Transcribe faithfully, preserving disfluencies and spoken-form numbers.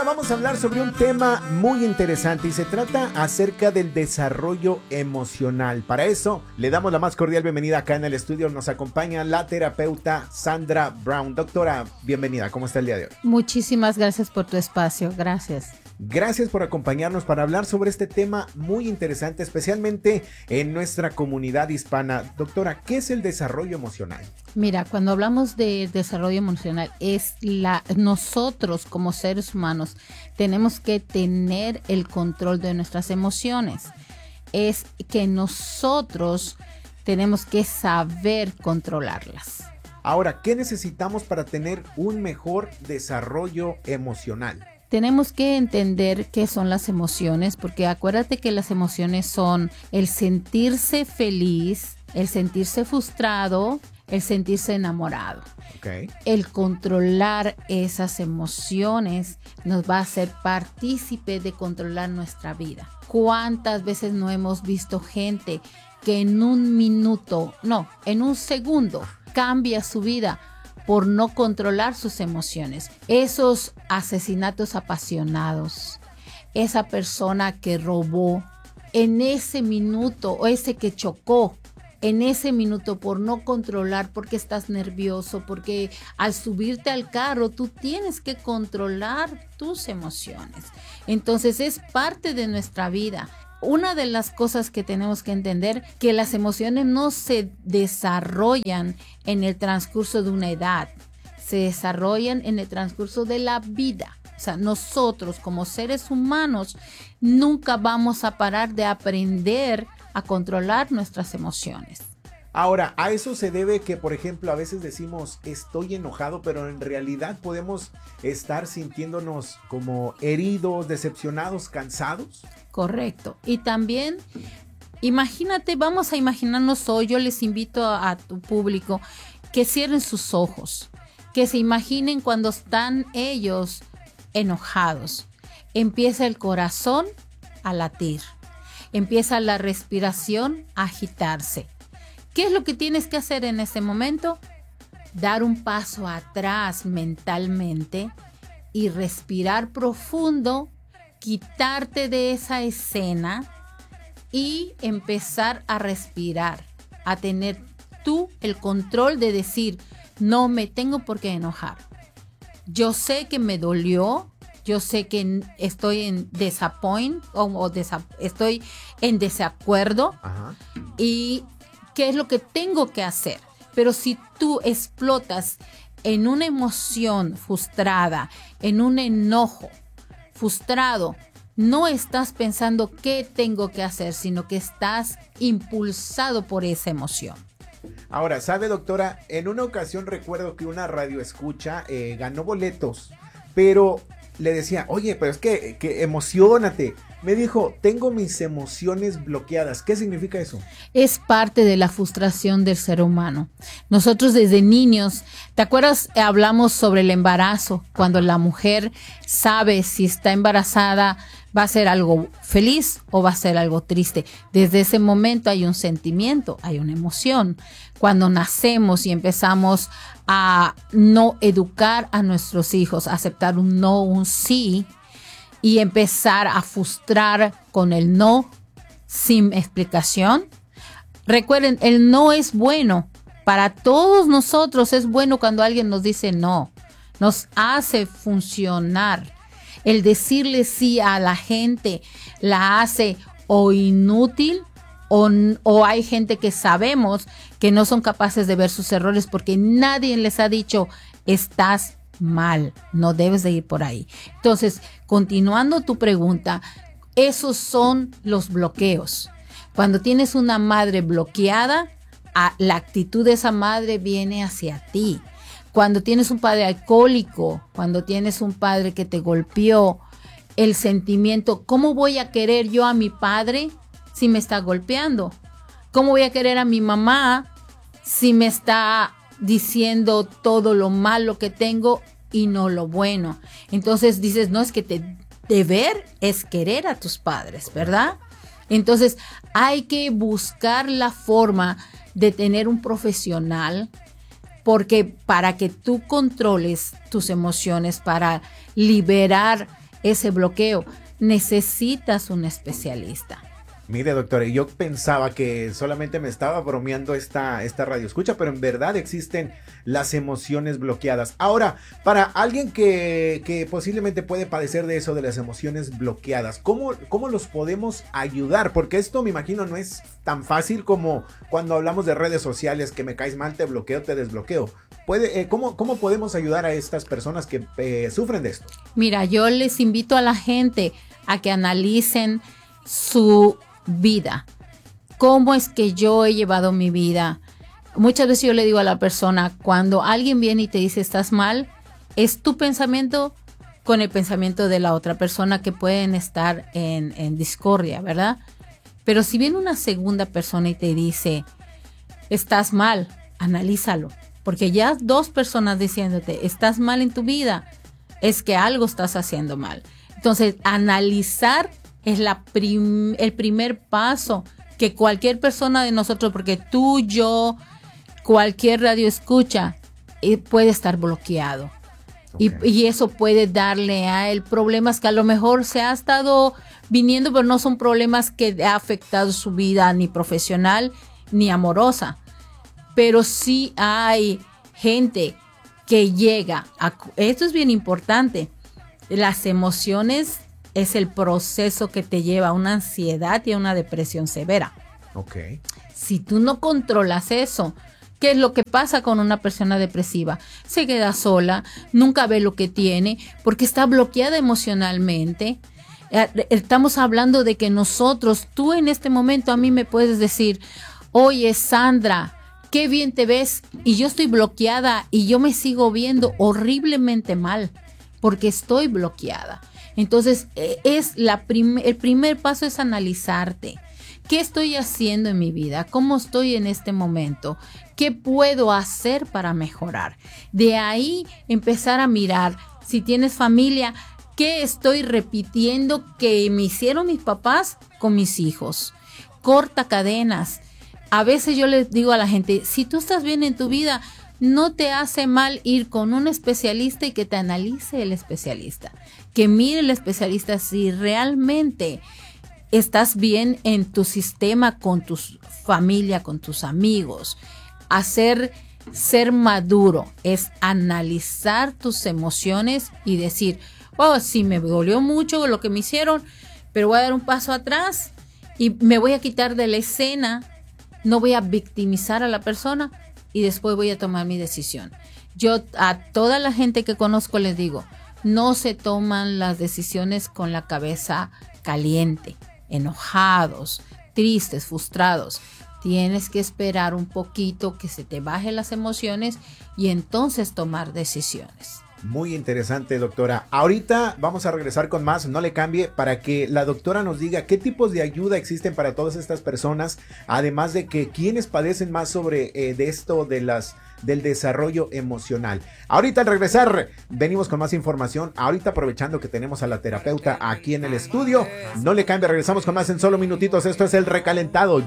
Ahora vamos a hablar sobre un tema muy interesante y se trata acerca del desarrollo emocional. Para eso le damos la más cordial bienvenida acá en el estudio. Nos acompaña la terapeuta Sandra Brown. Doctora, bienvenida. ¿Cómo está el día de hoy? Muchísimas gracias por tu espacio. Gracias. Gracias por acompañarnos para hablar sobre este tema muy interesante, especialmente en nuestra comunidad hispana. Doctora, ¿qué es el desarrollo emocional? Mira, cuando hablamos de desarrollo emocional, es la nosotros como seres humanos tenemos que tener el control de nuestras emociones. Es que nosotros tenemos que saber controlarlas. Ahora, ¿qué necesitamos para tener un mejor desarrollo emocional? Tenemos que entender qué son las emociones, porque acuérdate que las emociones son el sentirse feliz, el sentirse frustrado, el sentirse enamorado. Okay. El controlar esas emociones nos va a hacer partícipe de controlar nuestra vida. ¿Cuántas veces no hemos visto gente que en un minuto, no, en un segundo cambia su vida por no controlar sus emociones? Esos asesinatos apasionados, esa persona que robó en ese minuto o ese que chocó en ese minuto por no controlar, porque estás nervioso, porque al subirte al carro tú tienes que controlar tus emociones. Entonces es parte de nuestra vida. Una de las cosas que tenemos que entender, que las emociones no se desarrollan en el transcurso de una edad, se desarrollan en el transcurso de la vida. O sea, nosotros como seres humanos nunca vamos a parar de aprender a controlar nuestras emociones. Ahora, a eso se debe que, por ejemplo, a veces decimos estoy enojado, pero en realidad podemos estar sintiéndonos como heridos, decepcionados, cansados. Correcto. Y también, imagínate, vamos a imaginarnos hoy, yo les invito a, a tu público que cierren sus ojos, que se imaginen cuando están ellos enojados. Empieza el corazón a latir, empieza la respiración a agitarse. ¿Qué es lo que tienes que hacer en ese momento? Dar un paso atrás mentalmente y respirar profundo, quitarte de esa escena y empezar a respirar, a tener tú el control de decir, no me tengo por qué enojar. Yo sé que me dolió, yo sé que estoy en disappoint o, o desa, estoy en desacuerdo. Ajá. Y qué es lo que tengo que hacer. Pero si tú explotas en una emoción frustrada, en un enojo frustrado, no estás pensando qué tengo que hacer, sino que estás impulsado por esa emoción. Ahora, ¿sabe, doctora? En una ocasión recuerdo que una radioescucha eh, ganó boletos, pero le decía, oye, pero es que, que emociónate. Me dijo, tengo mis emociones bloqueadas. ¿Qué significa eso? Es parte de la frustración del ser humano. Nosotros desde niños, ¿te acuerdas? Hablamos sobre el embarazo. Cuando la mujer sabe si está embarazada, va a ser algo feliz o va a ser algo triste. Desde ese momento hay un sentimiento, hay una emoción. Cuando nacemos y empezamos a no educar a nuestros hijos, a aceptar un no, un sí, y empezar a frustrar con el no sin explicación. Recuerden, el no es bueno. Para todos nosotros es bueno cuando alguien nos dice no. Nos hace funcionar. El decirle sí a la gente la hace o inútil o, o hay gente que sabemos que no son capaces de ver sus errores porque nadie les ha dicho estás mal, no debes de ir por ahí. Entonces, continuando tu pregunta, esos son los bloqueos. Cuando tienes una madre bloqueada, a, la actitud de esa madre viene hacia ti. Cuando tienes un padre alcohólico, cuando tienes un padre que te golpeó, el sentimiento, ¿cómo voy a querer yo a mi padre si me está golpeando? ¿Cómo voy a querer a mi mamá si me está diciendo todo lo malo que tengo y no lo bueno? Entonces dices, no, es que te, deber es querer a tus padres, ¿verdad? Entonces hay que buscar la forma de tener un profesional, porque para que tú controles tus emociones, para liberar ese bloqueo, necesitas un especialista. Mire, doctora, yo pensaba que solamente me estaba bromeando esta, esta radio escucha, pero en verdad existen las emociones bloqueadas. Ahora, para alguien que, que posiblemente puede padecer de eso, de las emociones bloqueadas, ¿cómo, ¿cómo los podemos ayudar? Porque esto, me imagino, no es tan fácil como cuando hablamos de redes sociales, que me caes mal, te bloqueo, te desbloqueo. Puede, eh, ¿cómo, ¿Cómo podemos ayudar a estas personas que eh, sufren de esto? Mira, yo les invito a la gente a que analicen su vida. ¿Cómo es que yo he llevado mi vida? Muchas veces yo le digo a la persona, cuando alguien viene y te dice estás mal, es tu pensamiento con el pensamiento de la otra persona, que pueden estar en, en discordia, ¿verdad? Pero si viene una segunda persona y te dice estás mal, analízalo, porque ya dos personas diciéndote estás mal en tu vida, es que algo estás haciendo mal. Entonces, analizar es la prim- el primer paso que cualquier persona de nosotros, porque tú, yo, cualquier radio escucha, eh, puede estar bloqueado. Okay. Y, y eso puede darle a él problemas que a lo mejor se ha estado viniendo, pero no son problemas que ha afectado su vida ni profesional ni amorosa. Pero sí hay gente que llega a... Esto es bien importante. Las emociones es el proceso que te lleva a una ansiedad y a una depresión severa. Okay. Si tú no controlas eso, ¿qué es lo que pasa con una persona depresiva? Se queda sola, nunca ve lo que tiene, porque está bloqueada emocionalmente. Estamos hablando de que nosotros, tú en este momento a mí me puedes decir, oye Sandra, qué bien te ves, y yo estoy bloqueada y yo me sigo viendo horriblemente mal, porque estoy bloqueada. Entonces, es la prim- el primer paso es analizarte. ¿Qué estoy haciendo en mi vida? ¿Cómo estoy en este momento? ¿Qué puedo hacer para mejorar? De ahí empezar a mirar, si tienes familia, ¿qué estoy repitiendo que me hicieron mis papás con mis hijos? Corta cadenas. A veces yo les digo a la gente, si tú estás bien en tu vida, no te hace mal ir con un especialista y que te analice el especialista. Que mire el especialista si realmente estás bien en tu sistema, con tu familia, con tus amigos. Hacer, ser maduro es analizar tus emociones y decir, oh, sí me dolió mucho lo que me hicieron, pero voy a dar un paso atrás y me voy a quitar de la escena, no voy a victimizar a la persona y después voy a tomar mi decisión. Yo a toda la gente que conozco les digo, no se toman las decisiones con la cabeza caliente, enojados, tristes, frustrados. Tienes que esperar un poquito que se te bajen las emociones y entonces tomar decisiones. Muy interesante, doctora. Ahorita vamos a regresar con más, no le cambie, para que la doctora nos diga qué tipos de ayuda existen para todas estas personas, además de que quienes padecen más sobre eh, de esto de las del desarrollo emocional. Ahorita al regresar venimos con más información, ahorita aprovechando que tenemos a la terapeuta aquí en el estudio. No le cambie, regresamos con más en solo minutitos. Esto es El Recalentado.